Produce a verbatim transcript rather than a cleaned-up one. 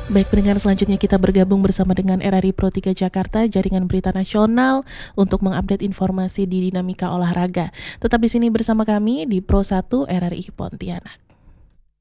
Baik pendengar, selanjutnya kita bergabung bersama dengan R R I Pro tiga Jakarta, jaringan berita nasional untuk mengupdate informasi di dinamika olahraga. Tetap di sini bersama kami di Pro satu R R I Pontianak.